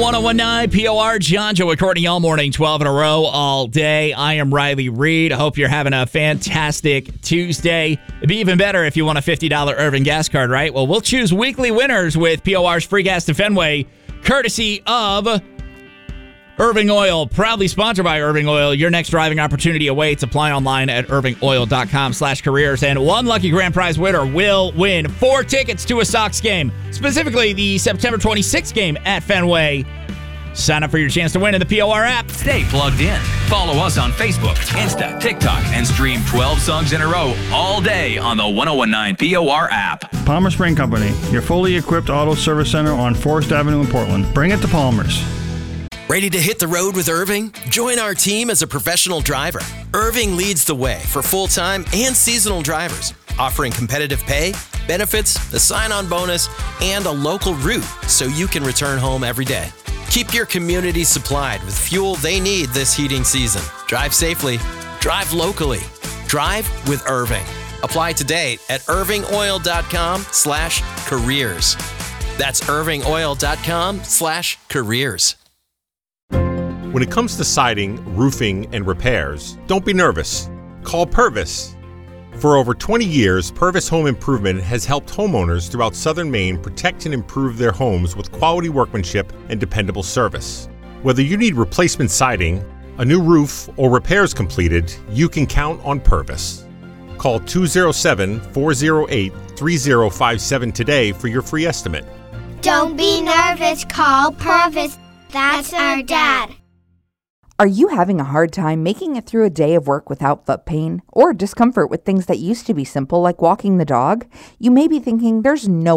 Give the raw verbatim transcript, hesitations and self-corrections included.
one oh one nine P O R, John, Joe, and Courtney all morning, twelve in a row, all day. I am Riley Reed. I hope you're having a fantastic Tuesday. It'd be even better if you won a fifty dollars Irving gas card, right? Well, we'll choose weekly winners with P O R's free gas to Fenway, courtesy of Irving Oil, proudly sponsored by Irving Oil. Your next driving opportunity awaits. Apply online at irving oil dot com slash careers. And one lucky grand prize winner will win four tickets to a Sox game, specifically the September twenty-sixth game at Fenway. Sign up for your chance to win in the P O R app. Stay plugged in. Follow us on Facebook, Insta, TikTok, and stream twelve songs in a row all day on the one oh one nine P O R app. Palmer Spring Company, your fully equipped auto service center on Forest Avenue in Portland. Bring it to Palmer's. Ready to hit the road with Irving? Join our team as a professional driver. Irving leads the way for full-time and seasonal drivers, offering competitive pay, benefits, a sign-on bonus, and a local route so you can return home every day. Keep your community supplied with fuel they need this heating season. Drive safely. Drive locally. Drive with Irving. Apply today at irving oil dot com slash careers. That's irving oil dot com slash careers. When it comes to siding, roofing, and repairs, don't be nervous. Call Purvis. For over twenty years, Purvis Home Improvement has helped homeowners throughout southern Maine protect and improve their homes with quality workmanship and dependable service. Whether you need replacement siding, a new roof, or repairs completed, you can count on Purvis. Call two oh seven, four oh eight, three oh five seven today for your free estimate. Don't be nervous, call Purvis. That's our dad. Are you having a hard time making it through a day of work without foot pain or discomfort with things that used to be simple like walking the dog? You may be thinking there's no